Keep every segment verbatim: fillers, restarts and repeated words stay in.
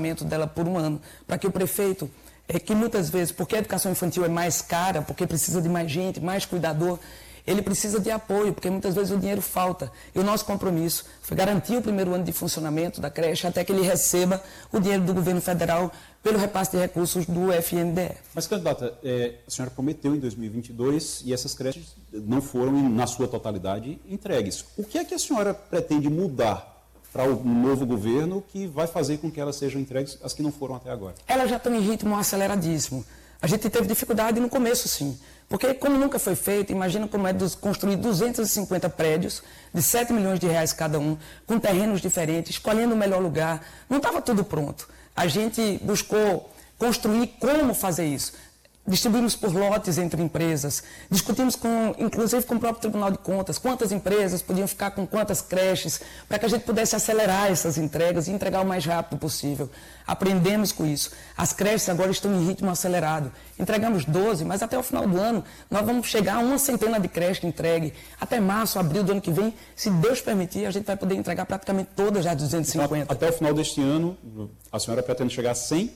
funcionamento dela por um ano, para que o prefeito, é, que muitas vezes, porque a educação infantil é mais cara, porque precisa de mais gente, mais cuidador, ele precisa de apoio, porque muitas vezes o dinheiro falta. E o nosso compromisso foi garantir o primeiro ano de funcionamento da creche até que ele receba o dinheiro do governo federal pelo repasse de recursos do F N D E. Mas, candidata, é, a senhora prometeu em dois mil e vinte e dois e essas creches não foram, na sua totalidade, entregues. O que é que a senhora pretende mudar para o novo governo que vai fazer com que elas sejam entregues, as que não foram até agora? Elas já estão em ritmo aceleradíssimo. A gente teve dificuldade no começo, sim. Porque, como nunca foi feito, imagina como é construir duzentos e cinquenta prédios de sete milhões de reais cada um, com terrenos diferentes, escolhendo o melhor lugar. Não estava tudo pronto. A gente buscou construir como fazer isso. Distribuímos por lotes entre empresas, discutimos, com, inclusive com o próprio Tribunal de Contas, quantas empresas podiam ficar com quantas creches, para que a gente pudesse acelerar essas entregas e entregar o mais rápido possível. Aprendemos com isso. As creches agora estão em ritmo acelerado. Entregamos doze, mas até o final do ano nós vamos chegar a uma centena de creches entregue. Até março, abril do ano que vem, se Deus permitir, a gente vai poder entregar praticamente todas já duzentas e cinquenta. Até o final deste ano, a senhora pretende chegar a cem?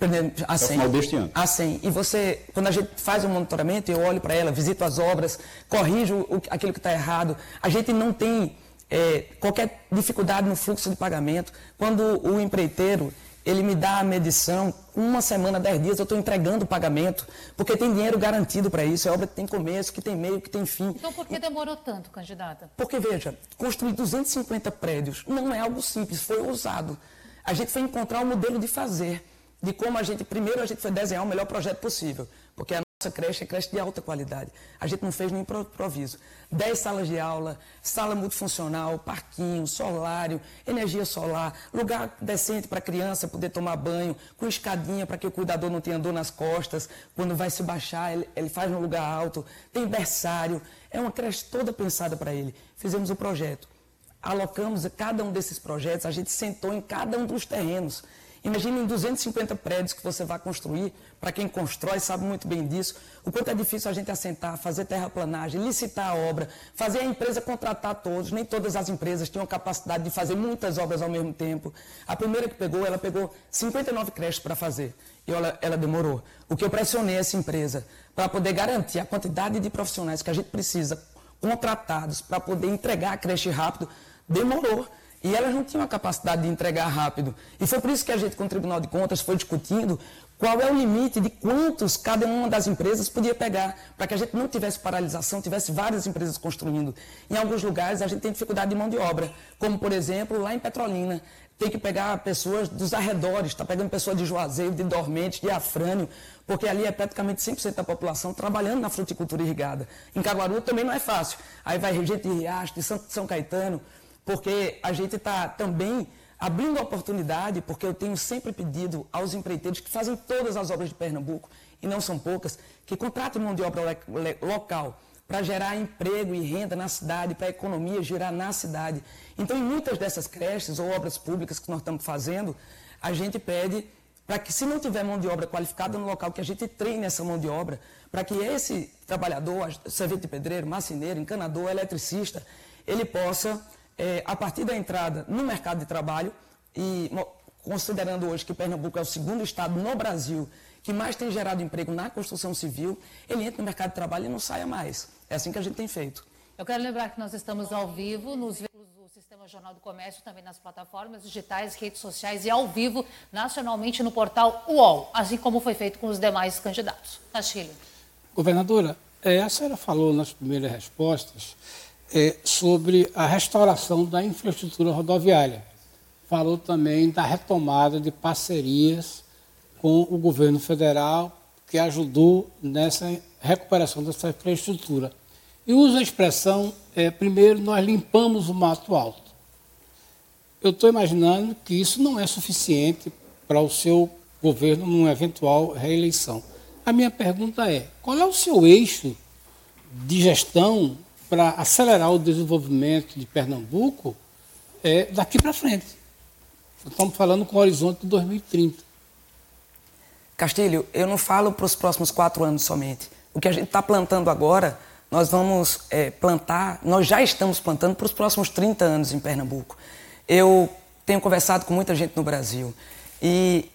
A cem. Até o final deste ano. A cem. E você, quando a gente faz um monitoramento, eu olho para ela, visito as obras, corrijo o, aquilo que está errado. A gente não tem é, qualquer dificuldade no fluxo de pagamento. Quando o empreiteiro, ele me dá a medição, uma semana, dez dias, eu estou entregando o pagamento, porque tem dinheiro garantido para isso. É obra que tem começo, que tem meio, que tem fim. Então, por que demorou tanto, candidata? Porque, veja, construir duzentos e cinquenta prédios não é algo simples, foi ousado. A gente foi encontrar um modelo de fazer. De como a gente, primeiro a gente foi desenhar o melhor projeto possível, porque a nossa creche é creche de alta qualidade. A gente não fez nem improviso. Dez salas de aula, sala multifuncional, parquinho, solário, energia solar, lugar decente para a criança poder tomar banho, com escadinha para que o cuidador não tenha dor nas costas, quando vai se baixar, ele, ele faz num lugar alto, tem berçário, é uma creche toda pensada para ele. Fizemos o projeto, alocamos cada um desses projetos, a gente sentou em cada um dos terrenos. Imagine em duzentos e cinquenta prédios que você vai construir, para quem constrói sabe muito bem disso, o quanto é difícil a gente assentar, fazer terraplanagem, licitar a obra, fazer a empresa contratar todos. Nem todas as empresas tinham capacidade de fazer muitas obras ao mesmo tempo. A primeira que pegou, ela pegou cinquenta e nove creches para fazer, e ela, ela demorou. O que eu pressionei essa empresa, para poder garantir a quantidade de profissionais que a gente precisa, contratados, para poder entregar a creche rápido, demorou. E elas não tinham a capacidade de entregar rápido. E foi por isso que a gente, com o Tribunal de Contas, foi discutindo qual é o limite de quantos cada uma das empresas podia pegar, para que a gente não tivesse paralisação, tivesse várias empresas construindo. Em alguns lugares, a gente tem dificuldade de mão de obra, como, por exemplo, lá em Petrolina. Tem que pegar pessoas dos arredores, está pegando pessoas de Juazeiro, de Dormentes, de Afrânio, porque ali é praticamente cem por cento da população trabalhando na fruticultura irrigada. Em Caguaru também não é fácil. Aí vai gente de Riacho, de São, São Caetano, porque a gente está também abrindo a oportunidade, porque eu tenho sempre pedido aos empreiteiros que fazem todas as obras de Pernambuco, e não são poucas, que contratem mão de obra local para gerar emprego e renda na cidade, para a economia girar na cidade. Então, em muitas dessas creches ou obras públicas que nós estamos fazendo, a gente pede para que, se não tiver mão de obra qualificada no local, que a gente treine essa mão de obra, para que esse trabalhador, servente de pedreiro, marceneiro, encanador, eletricista, ele possa... É, a partir da entrada no mercado de trabalho, e considerando hoje que Pernambuco é o segundo estado no Brasil que mais tem gerado emprego na construção civil, ele entra no mercado de trabalho e não saia mais. É assim que a gente tem feito. Eu quero lembrar que nós estamos ao vivo nos veículos do Sistema Jornal do Comércio, também nas plataformas digitais, redes sociais e ao vivo nacionalmente no portal U O L, assim como foi feito com os demais candidatos. Castilho. Governadora, é, a senhora falou nas primeiras respostas É, sobre a restauração da infraestrutura rodoviária. Falou também da retomada de parcerias com o governo federal, que ajudou nessa recuperação dessa infraestrutura. E usa a expressão, é, primeiro nós limpamos o mato alto. Eu estou imaginando que isso não é suficiente para o seu governo numa eventual reeleição. A minha pergunta é, qual é o seu eixo de gestão para acelerar o desenvolvimento de Pernambuco é, daqui para frente? Estamos falando com o horizonte de dois mil e trinta. Castilho, eu não falo para os próximos quatro anos somente. O que a gente está plantando agora, nós vamos é, plantar, nós já estamos plantando para os próximos trinta anos em Pernambuco. Eu tenho conversado com muita gente no Brasil E